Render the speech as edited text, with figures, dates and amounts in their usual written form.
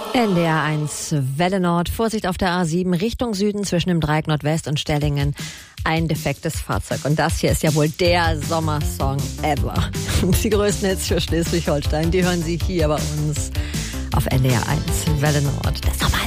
NDR 1 Welle Nord. Vorsicht auf der A7 Richtung Süden zwischen dem Dreieck Nordwest und Stellingen. Ein defektes Fahrzeug. Und das hier ist ja wohl der Sommersong ever. Die größten Hits für Schleswig-Holstein, die hören Sie hier bei uns auf NDR 1 Welle Nord. Der Sommer.